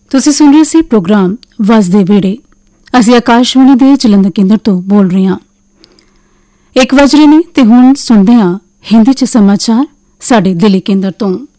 ਤੁਸੀਂ ਸੁਣ ਰਹੇ ਸੀ ਪ੍ਰੋਗਰਾਮ ਵਸਦੇ ਵੇੜੇ। ਅਸੀਂ ਆਕਾਸ਼ਵਾਣੀ ਦੇ ਜਲੰਧਰ ਕੇਂਦਰ ਤੋਂ ਬੋਲ ਰਹੇ ਹਾਂ। 1 ਵਜ ਰਹੇ ਨੇ ਤੇ ਹੁਣ ਸੁਣਦੇ ਹਾਂ ਹਿੰਦੀ 'ਚ ਸਮਾਚਾਰ ਸਾਡੇ ਦਿੱਲੀ ਕੇਂਦਰ ਤੋਂ।